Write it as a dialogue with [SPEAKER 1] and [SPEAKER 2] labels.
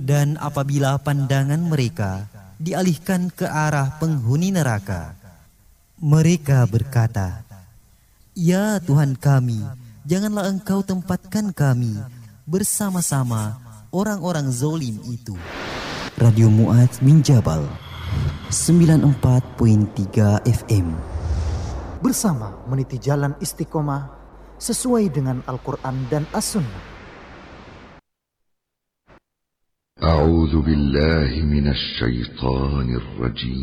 [SPEAKER 1] Dan apabila pandangan mereka dialihkan ke arah penghuni neraka, mereka berkata, "Ya Tuhan kami, janganlah Engkau tempatkan kami bersama-sama orang-orang zalim itu." Radio Mu'adz min Jabal 94.3 FM.
[SPEAKER 2] Bersama meniti jalan istiqomah sesuai dengan Al-Quran dan As-Sunnah.
[SPEAKER 3] أعوذ بالله من الشيطان الرجيم